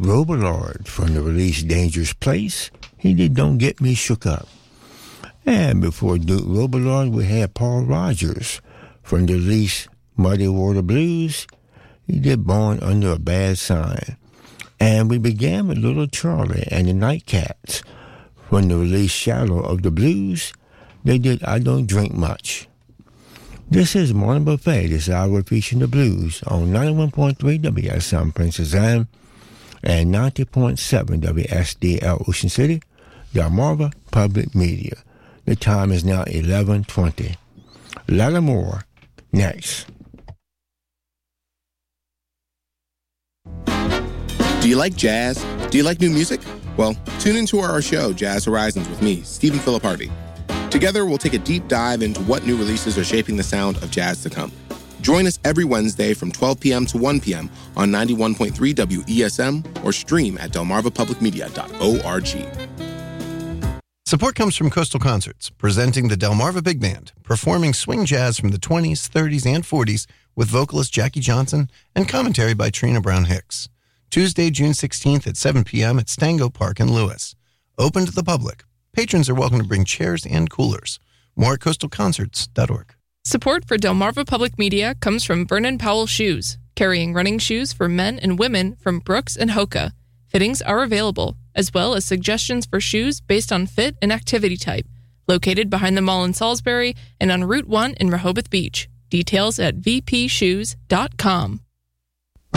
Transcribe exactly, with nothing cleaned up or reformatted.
Robillard from the release Dangerous Place. He did Don't Get Me Shook Up. And before Duke Robillard, we had Paul Rogers from the release Muddy Water Blues. He did Born Under a Bad Sign. And we began with Little Charlie and the Nightcats from the release Shadow of the Blues. They did I Don't Drink Much. This is Morning Buffet, this hour featuring the blues on ninety-one point three W S M Princess Anne and ninety point seven W S D L Ocean City, Delmarva Public Media. The time is now eleven twenty. Lattimore next. Do you like jazz? Do you like new music? Well, tune into our show, Jazz Horizons, with me, Stephen Phillip Harvey. Together, we'll take a deep dive into what new releases are shaping the sound of jazz to come. Join us every Wednesday from twelve p.m. to one p.m. on ninety-one point three W E S M or stream at delmarva public media dot org. Support comes from Coastal Concerts, presenting the Delmarva Big Band, performing swing jazz from the twenties, thirties, and forties with vocalist Jackie Johnson and commentary by Trina Brown Hicks. Tuesday, June sixteenth at seven p.m. at Stango Park in Lewis. Open to the public. Patrons are welcome to bring chairs and coolers. More at coastal concerts dot org. Support for Delmarva Public Media comes from Vernon Powell Shoes, carrying running shoes for men and women from Brooks and Hoka. Fittings are available, as well as suggestions for shoes based on fit and activity type. Located behind the mall in Salisbury and on Route one in Rehoboth Beach. Details at v p shoes dot com.